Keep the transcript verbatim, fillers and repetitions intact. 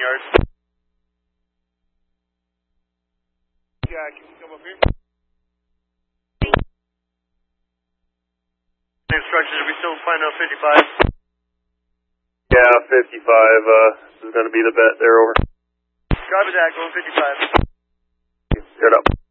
yards. Yeah, can you come up here? Instructions, are we still flying out fifty-five? Yeah, fifty-five, uh, this is going to be the bet there, over. Copy that, going fifty-five. Good up.